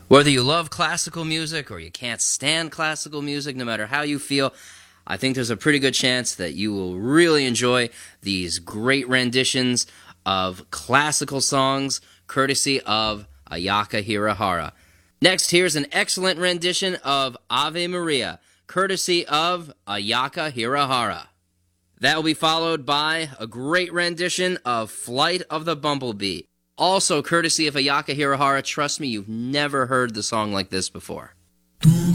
Whether you love classical music or you can't stand classical music, no matter how you feel, I think there's a pretty good chance that you will really enjoy these great renditions of classical songs courtesy of Ayaka Hirahara. Next, here's an excellent rendition of Ave Maria, courtesy of Ayaka Hirahara. That will be followed by a great rendition of Flight of the Bumblebee, also courtesy of Ayaka Hirahara. Trust me, you've never heard the song like this before. Tum